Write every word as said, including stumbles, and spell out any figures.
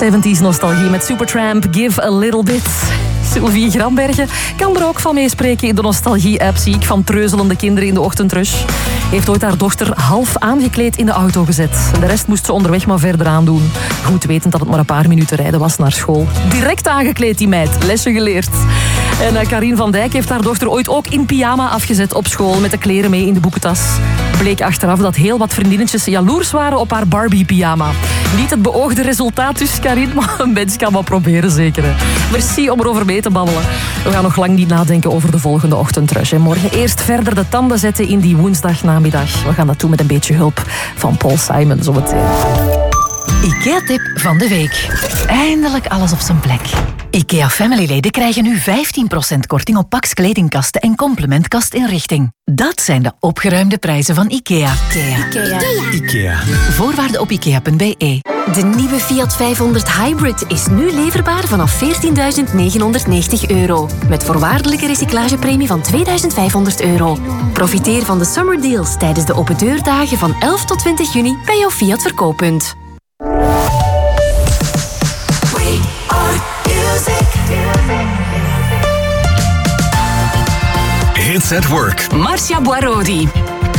zeventig nostalgie met Supertramp, Give a Little Bit. Sylvie Grambergen kan er ook van meespreken in de nostalgie-app, zie ik, van treuzelende kinderen in de ochtendrush. Heeft ooit haar dochter half aangekleed in de auto gezet. De rest moest ze onderweg maar verder aandoen. Goed wetend dat het maar een paar minuten rijden was naar school. Direct aangekleed die meid, lesje geleerd. En uh, Karin van Dijk heeft haar dochter ooit ook in pyjama afgezet op school met de kleren mee in de boekentas. Bleek achteraf dat heel wat vriendinnetjes jaloers waren op haar Barbie-pyjama. Niet het beoogde resultaat dus, Karin, maar een mens kan wel proberen zeker. Hè. Merci om erover mee te babbelen. We gaan nog lang niet nadenken over de volgende ochtendrush. En morgen eerst verder de tanden zetten in die woensdagnamiddag. We gaan dat doen met een beetje hulp van Paul Simon zometeen. IKEA-tip van de week. Eindelijk alles op zijn plek. IKEA Family-leden krijgen nu vijftien procent korting op Pax kledingkasten en complementkastinrichting. Dat zijn de opgeruimde prijzen van IKEA. IKEA. IKEA. IKEA. Voorwaarden op ikea punt be. De nieuwe Fiat vijfhonderd Hybrid is nu leverbaar vanaf veertienduizend negenhonderdnegentig euro. Met voorwaardelijke recyclagepremie van tweeduizend vijfhonderd euro. Profiteer van de summer deals tijdens de open deurdagen van elf tot twintig juni bij jouw Fiat verkooppunt. Hits at Work. Marcia Boarodi.